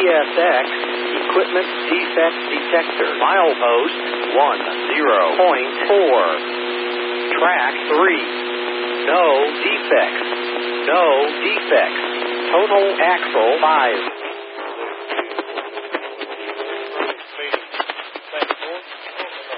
ESX, Equipment Defect Detector. Milepost 10.4. Track 3. No defects. No defects. Total axle 5.